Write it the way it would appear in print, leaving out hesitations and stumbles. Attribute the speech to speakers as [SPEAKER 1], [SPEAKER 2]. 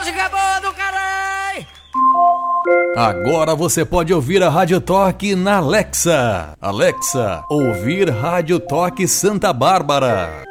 [SPEAKER 1] música boa do caralho!
[SPEAKER 2] Agora você pode ouvir a Rádio Toque na Alexa. Alexa, ouvir Rádio Toque Santa Bárbara.